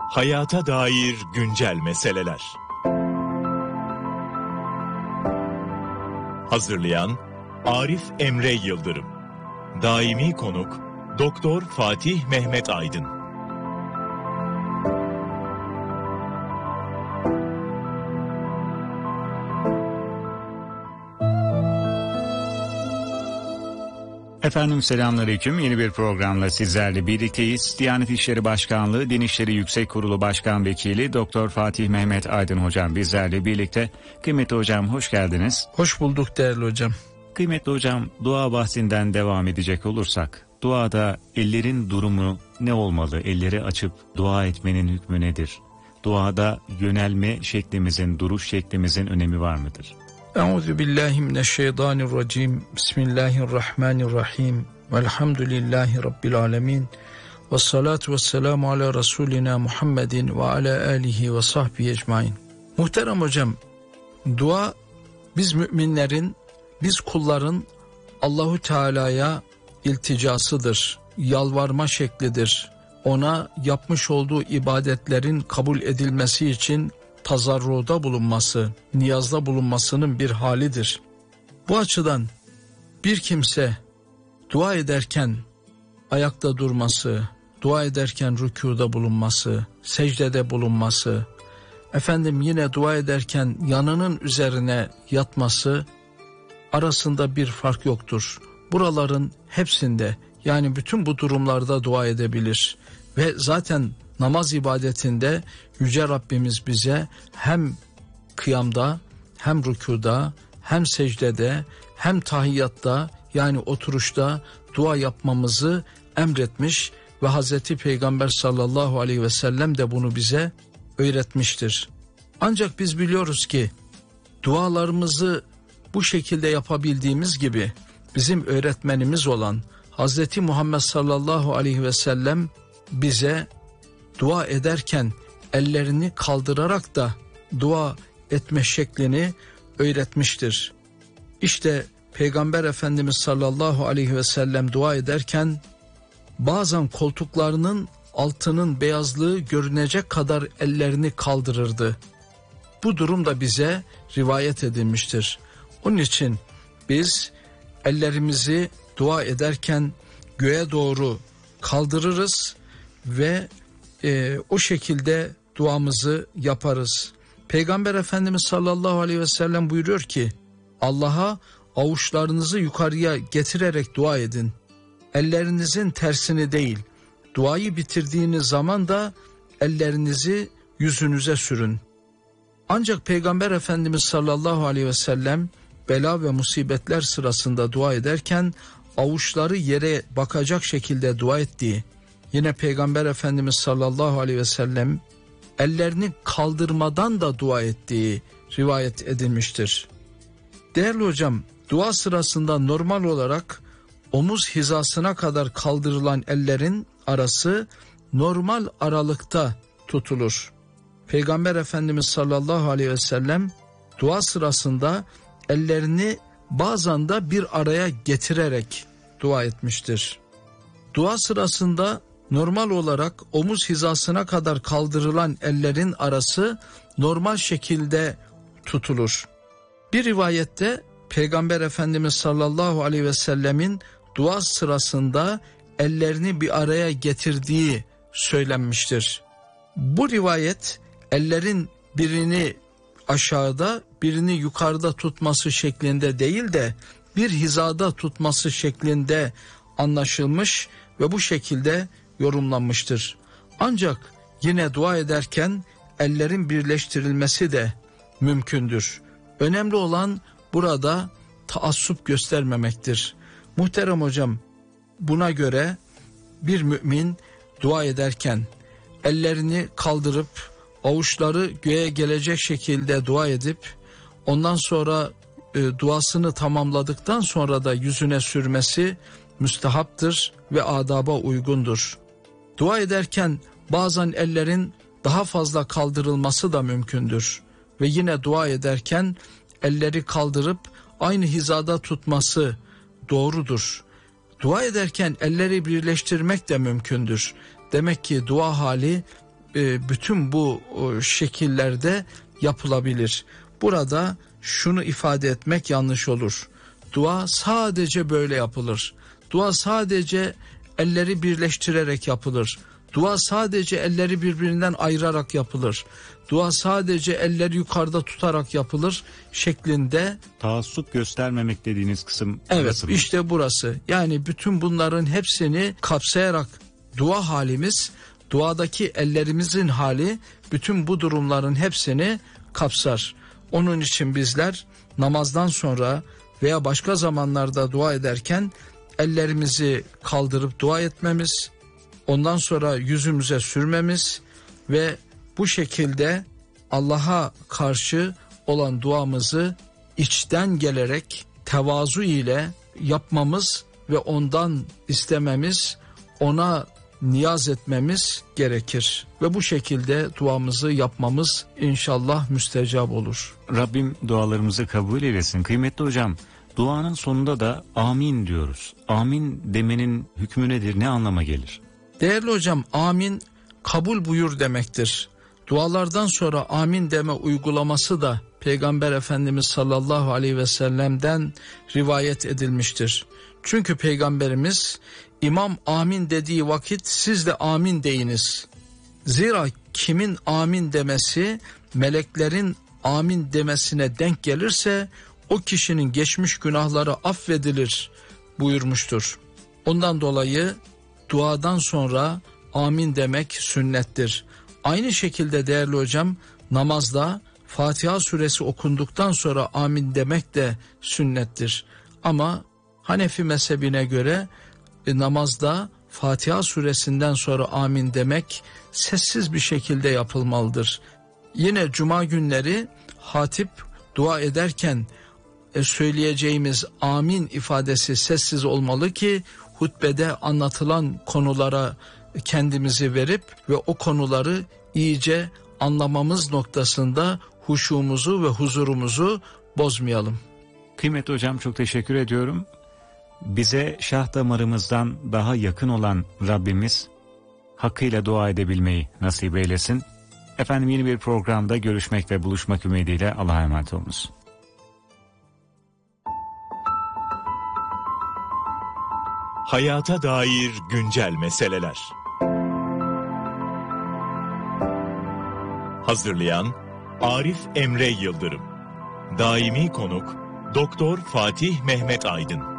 Hayata dair güncel meseleler. Hazırlayan Arif Emre Yıldırım. Daimi konuk Doktor Fatih Mehmet Aydın. Efendim selamünaleyküm. Yeni bir programla sizlerle birlikteyiz. Diyanet İşleri Başkanlığı Din İşleri Yüksek Kurulu Başkan Vekili Doktor Fatih Mehmet Aydın hocam bizlerle birlikte. Kıymetli hocam hoş geldiniz. Hoş bulduk değerli hocam. Kıymetli hocam, dua bahsinden devam edecek olursak, duada ellerin durumu ne olmalı? Elleri açıp dua etmenin hükmü nedir? Duada yönelme şeklimizin, duruş şeklimizin önemi var mıdır? Euzubillahimineşşeytanirracim. Bismillahirrahmanirrahim. Velhamdülillahi Rabbil alemin. Vessalatu vesselamu ala Resulina Muhammedin ve ala alihi ve sahbihi ecmain. Muhterem hocam, dua biz müminlerin, biz kulların Allahu Teala'ya ilticasıdır, yalvarma şeklidir. Ona yapmış olduğu ibadetlerin kabul edilmesi için tazarruda bulunması, niyazda bulunmasının bir halidir. Bu açıdan bir kimse dua ederken ayakta durması, dua ederken rükûda bulunması, secdede bulunması, yine dua ederken yanının üzerine yatması arasında bir fark yoktur. Buraların hepsinde, yani bütün bu durumlarda dua edebilir ve zaten namaz ibadetinde Yüce Rabbimiz bize hem kıyamda, hem rükûda, hem secdede, hem tahiyyatta, yani oturuşta dua yapmamızı emretmiş ve Hazreti Peygamber sallallahu aleyhi ve sellem de bunu bize öğretmiştir. Ancak biz biliyoruz ki dualarımızı bu şekilde yapabildiğimiz gibi bizim öğretmenimiz olan Hazreti Muhammed sallallahu aleyhi ve sellem bize dua ederken ellerini kaldırarak da dua etme şeklini öğretmiştir. İşte Peygamber Efendimiz sallallahu aleyhi ve sellem dua ederken bazen koltuklarının altının beyazlığı görünecek kadar ellerini kaldırırdı. Bu durum da bize rivayet edilmiştir. Onun için biz ellerimizi dua ederken göğe doğru kaldırırız ve o şekilde duamızı yaparız. Peygamber Efendimiz sallallahu aleyhi ve sellem buyuruyor ki, Allah'a avuçlarınızı yukarıya getirerek dua edin. Ellerinizin tersini değil, duayı bitirdiğiniz zaman da ellerinizi yüzünüze sürün. Ancak Peygamber Efendimiz sallallahu aleyhi ve sellem bela ve musibetler sırasında dua ederken avuçları yere bakacak şekilde dua ettiği, yine Peygamber Efendimiz sallallahu aleyhi ve sellem ellerini kaldırmadan da dua ettiği rivayet edilmiştir. Değerli hocam, dua sırasında normal olarak omuz hizasına kadar kaldırılan ellerin arası normal aralıkta tutulur. Peygamber Efendimiz sallallahu aleyhi ve sellem dua sırasında ellerini bazen de bir araya getirerek dua etmiştir. Dua sırasında normal olarak omuz hizasına kadar kaldırılan ellerin arası normal şekilde tutulur. Bir rivayette Peygamber Efendimiz sallallahu aleyhi ve sellemin dua sırasında ellerini bir araya getirdiği söylenmiştir. Bu rivayet ellerin birini aşağıda, birini yukarıda tutması şeklinde değil de bir hizada tutması şeklinde anlaşılmış ve bu şekilde yorumlanmıştır. Ancak yine dua ederken ellerin birleştirilmesi de mümkündür. Önemli olan burada taassup göstermemektir. Muhterem hocam, buna göre bir mümin dua ederken ellerini kaldırıp avuçları göğe gelecek şekilde dua edip ondan sonra duasını tamamladıktan sonra da yüzüne sürmesi müstehaptır ve adaba uygundur. Dua ederken bazen ellerin daha fazla kaldırılması da mümkündür ve yine dua ederken elleri kaldırıp aynı hizada tutması doğrudur. Dua ederken elleri birleştirmek de mümkündür. Demek ki dua hali bütün bu şekillerde yapılabilir. Burada şunu ifade etmek yanlış olur. Dua sadece böyle yapılır. Dua sadece elleri birleştirerek yapılır. Dua sadece elleri birbirinden ayırarak yapılır. Dua sadece elleri yukarıda tutarak yapılır şeklinde. Taassup göstermemek dediğiniz kısım. Evet, işte burası. Yani bütün bunların hepsini kapsayarak dua halimiz, duadaki ellerimizin hali bütün bu durumların hepsini kapsar. Onun için bizler namazdan sonra veya başka zamanlarda dua ederken ellerimizi kaldırıp dua etmemiz, ondan sonra yüzümüze sürmemiz ve bu şekilde Allah'a karşı olan duamızı içten gelerek tevazu ile yapmamız ve ondan istememiz, ona niyaz etmemiz gerekir. Ve bu şekilde duamızı yapmamız inşallah müstecab olur. Rabbim dualarımızı kabul eylesin. Kıymetli hocam, duanın sonunda da amin diyoruz. Amin demenin hükmü nedir, ne anlama gelir? Değerli hocam, amin kabul buyur demektir. Dualardan sonra amin deme uygulaması da Peygamber Efendimiz sallallahu aleyhi ve sellem'den rivayet edilmiştir. Çünkü Peygamberimiz imam amin dediği vakit siz de amin deyiniz. Zira kimin amin demesi meleklerin amin demesine denk gelirse o kişinin geçmiş günahları affedilir buyurmuştur. Ondan dolayı duadan sonra amin demek sünnettir. Aynı şekilde değerli hocam, namazda Fatiha suresi okunduktan sonra amin demek de sünnettir. Ama Hanefi mezhebine göre namazda Fatiha suresinden sonra amin demek sessiz bir şekilde yapılmalıdır. Yine cuma günleri hatip dua ederken söyleyeceğimiz amin ifadesi sessiz olmalı ki hutbede anlatılan konulara kendimizi verip ve o konuları iyice anlamamız noktasında huşumuzu ve huzurumuzu bozmayalım. Kıymetli hocam, çok teşekkür ediyorum. Bize şah damarımızdan daha yakın olan Rabbimiz hakkıyla dua edebilmeyi nasip eylesin. Efendim, yeni bir programda görüşmek ve buluşmak ümidiyle Allah'a emanet olunuz. Hayata dair güncel meseleler. Hazırlayan Arif Emre Yıldırım. Daimi konuk Doktor Fatih Mehmet Aydın.